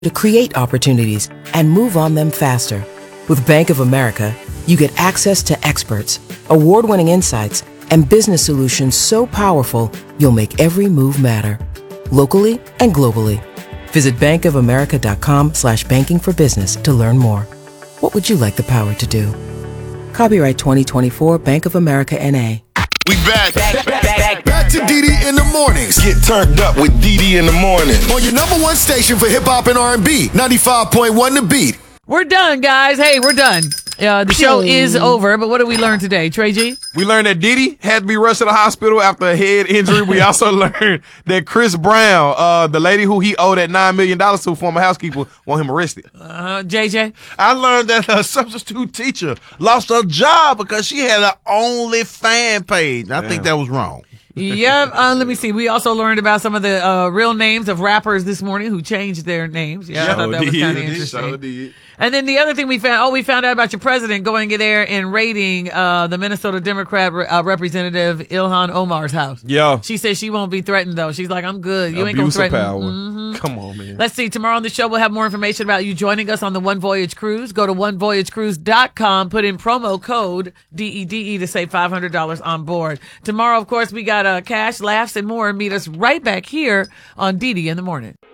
to create opportunities and move on them faster. With Bank of America, you get access to experts, award-winning insights, and business solutions so powerful you'll make every move matter. Locally and globally. Visit bankofamerica.com/banking for business to learn more. What would you like the power to do? Copyright 2024 Bank of America N.A. We back to DD in the mornings. Get turned up with DD in the morning. On your number one station for hip hop and R&B, 95.1 The Beat. We're done, guys. Hey, we're done. The show is over, but what did we learn today, Trey G? We learned that Diddy had to be rushed to the hospital after a head injury. We also learned that Chris Brown, the lady who he owed that $9 million to, former housekeeper, want him arrested. JJ? I learned that her substitute teacher lost her job because she had an OnlyFans page. I think that was wrong. Yep. Let me see. We also learned about some of the real names of rappers this morning who changed their names. Yeah, I thought that was kind of interesting. And then the other thing we found out about your president going there and raiding the Minnesota Democrat Representative Ilhan Omar's house. Yeah. She says she won't be threatened, though. She's like, I'm good. You ain't going to threaten me. Mm-hmm. Come on, man. Let's see. Tomorrow on the show, we'll have more information about you joining us on the One Voyage Cruise. Go to onevoyagecruise.com. Put in promo code DEDE to save $500 on board. Tomorrow, of course, we got cash, laughs, and more. Meet us right back here on DD in the Morning.